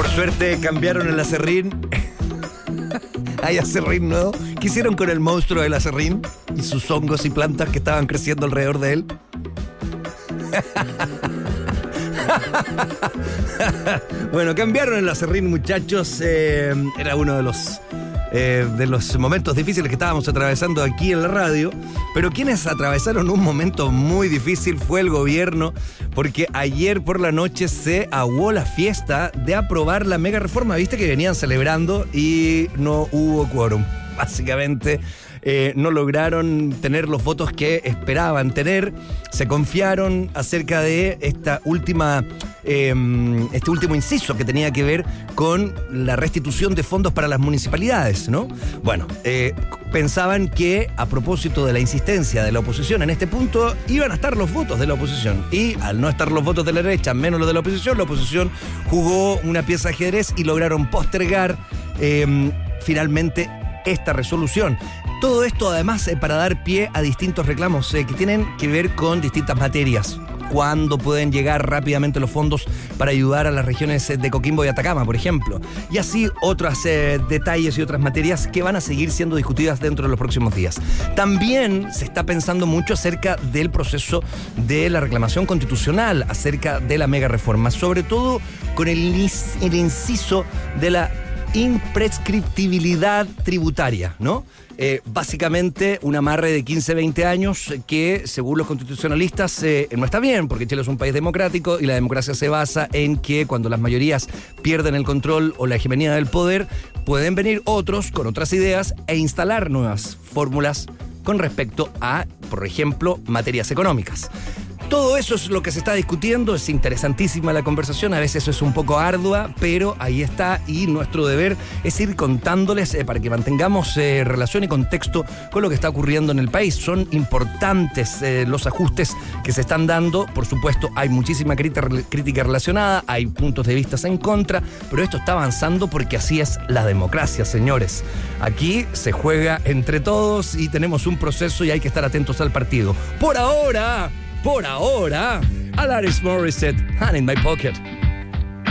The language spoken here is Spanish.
Por suerte cambiaron el acerrín. Hay acerrín nuevo. ¿Qué hicieron con el monstruo del acerrín y sus hongos y plantas que estaban creciendo alrededor de él? Bueno, cambiaron el acerrín, muchachos. Era uno de los momentos difíciles que estábamos atravesando aquí en la radio. Pero quienes atravesaron un momento muy difícil fue el gobierno, porque ayer por la noche se aguó la fiesta de aprobar la mega reforma. Viste que venían celebrando y no hubo quórum. Básicamente no lograron tener los votos que esperaban tener. Se confiaron acerca de este último inciso que tenía que ver con la restitución de fondos para las municipalidades, ¿no? Bueno, pensaban que a propósito de la insistencia de la oposición en este punto iban a estar los votos de la oposición, y al no estar los votos de la derecha menos los de la oposición jugó una pieza de ajedrez y lograron postergar finalmente esta resolución. Todo esto además para dar pie a distintos reclamos que tienen que ver con distintas materias. Cuándo pueden llegar rápidamente los fondos para ayudar a las regiones de Coquimbo y Atacama, por ejemplo. Y así otros detalles y otras materias que van a seguir siendo discutidas dentro de los próximos días. También se está pensando mucho acerca del proceso de la reclamación constitucional, acerca de la mega reforma, sobre todo con el inciso de la imprescriptibilidad tributaria, ¿no? Básicamente un amarre de 15-20 años que, según los constitucionalistas, no está bien, porque Chile es un país democrático y la democracia se basa en que cuando las mayorías pierden el control o la hegemonía del poder, pueden venir otros con otras ideas e instalar nuevas fórmulas con respecto a, por ejemplo, materias económicas. Todo eso es lo que se está discutiendo, es interesantísima la conversación, a veces es un poco ardua, pero ahí está, y nuestro deber es ir contándoles para que mantengamos relación y contexto con lo que está ocurriendo en el país. Son importantes los ajustes que se están dando, por supuesto hay muchísima crítica relacionada, hay puntos de vista en contra, pero esto está avanzando porque así es la democracia, señores. Aquí se juega entre todos y tenemos un proceso y hay que estar atentos al partido. Por ahora, Alanis Morissette, Hand in My Pocket.